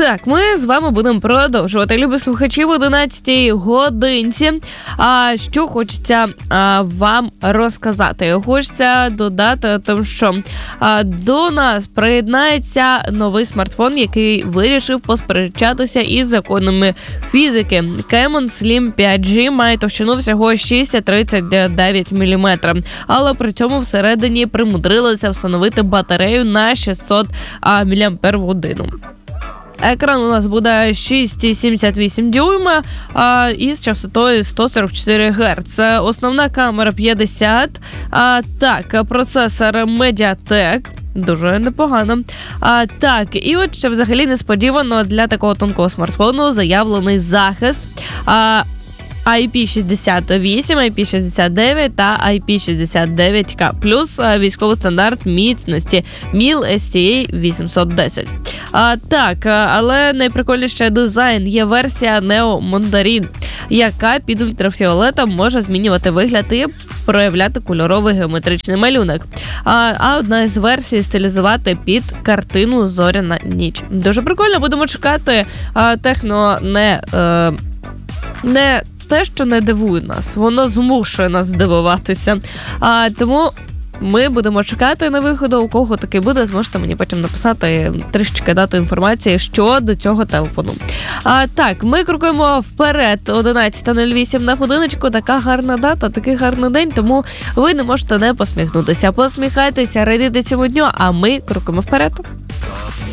Так, ми з вами будемо продовжувати. Любі слухачі, в 11-й годинці. Що хочеться вам розказати? Хочеться додати, тому що до нас приєднається новий смартфон, який вирішив посперечатися із законами фізики. Camon Slim 5G має товщину всього 6,39 мм, але при цьому всередині примудрилися встановити батарею на 600 мАч. Екран у нас буде 6,78 дюйма із частотою 144 Гц. Основна камера 50. Процесор MediaTek. Дуже непогано. І от ще взагалі несподівано для такого тонкого смартфону заявлений захист IP68, IP69 та IP69K, плюс військовий стандарт міцності MIL STA 810. Але найприкольніше дизайн. Є версія Neo Mandarin, яка під ультрафіолетом може змінювати вигляд і проявляти кольоровий геометричний малюнок. А одна із версій стилізувати під картину «Зоряна ніч». Дуже прикольно, будемо чекати. Техно не те, що не дивує нас, воно змушує нас здивуватися. Тому ми будемо чекати на виходу. У кого такий буде, зможете мені потім написати, трішечки дати інформації щодо цього телефону. Ми крокуємо вперед. 11:08 на годиночку. Така гарна дата, такий гарний день, тому ви не можете не посміхнутися. Посміхайтеся, радійте цьому дню, а ми крокуємо вперед.